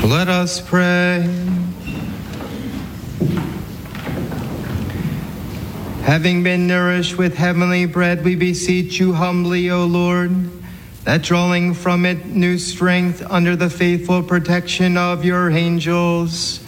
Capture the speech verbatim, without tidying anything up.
Let us pray. Having been nourished with heavenly bread, we beseech you humbly, O Lord, that drawing from it new strength under the faithful protection of your angels,